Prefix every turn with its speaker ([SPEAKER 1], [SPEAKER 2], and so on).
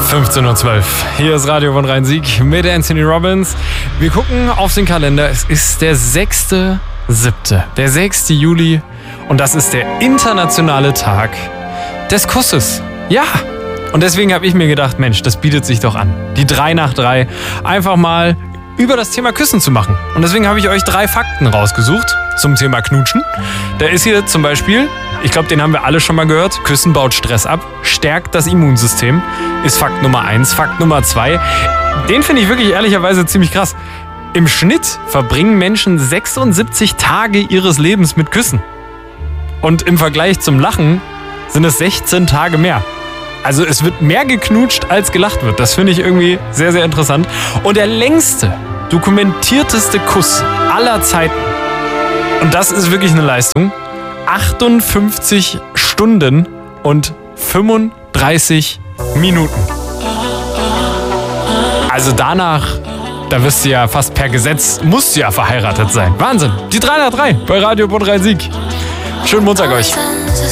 [SPEAKER 1] 15:12 Uhr. Hier ist Radio von Rhein-Sieg mit Anthony Robbins. Wir gucken auf den Kalender. Es ist der 6.7., der 6. Juli. Und das ist der internationale Tag des Kusses. Ja. Und deswegen habe ich mir gedacht, Mensch, das bietet sich doch an. Die 3 nach 3 einfach mal über das Thema Küssen zu machen. Und deswegen habe ich euch 3 Fakten rausgesucht zum Thema Knutschen. Da ist hier zum Beispiel, ich glaube, den haben wir alle schon mal gehört, Küssen baut Stress ab, stärkt das Immunsystem, ist Fakt Nummer 1. Fakt Nummer 2, den finde ich wirklich ehrlicherweise ziemlich krass. Im Schnitt verbringen Menschen 76 Tage ihres Lebens mit Küssen. Und im Vergleich zum Lachen sind es 16 Tage mehr. Also es wird mehr geknutscht, als gelacht wird. Das finde ich irgendwie sehr, sehr interessant. Und der längste, dokumentierteste Kuss aller Zeiten, und das ist wirklich eine Leistung, 58 Stunden und 35 Minuten. Also danach, da wirst du ja fast per Gesetz, musst du ja verheiratet sein. Wahnsinn. Die 3 nach 3 bei Radio Bonn Rhein-Sieg. Schönen Montag euch.